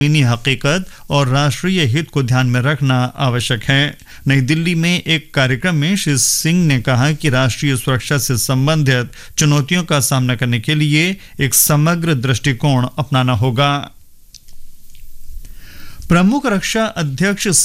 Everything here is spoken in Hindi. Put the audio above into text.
ज़मीनी हकीकत और राष्ट्रीय हित को ध्यान में रखना आवश्यक है। नई दिल्ली में एक कार्यक्रम में श्री सिंह ने कहा कि राष्ट्रीय सुरक्षा से संबंधित चुनौतियों का सामना करने के लिए एक समग्र दृष्टिकोण अपनाना होगा। प्रमुख रक्षा अध्यक्ष